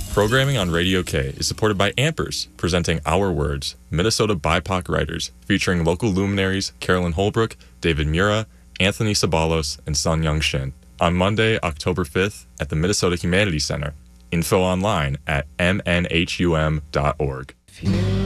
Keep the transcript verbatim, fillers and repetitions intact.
Programming on Radio K is supported by Ampers, presenting Our Words, Minnesota B I P O C writers, featuring local luminaries Carolyn Holbrook, David Mura, Anthony Sabalos, and Sun Young Shin, on Monday, October fifth at the Minnesota Humanities Center. Info online at m n h u m dot org.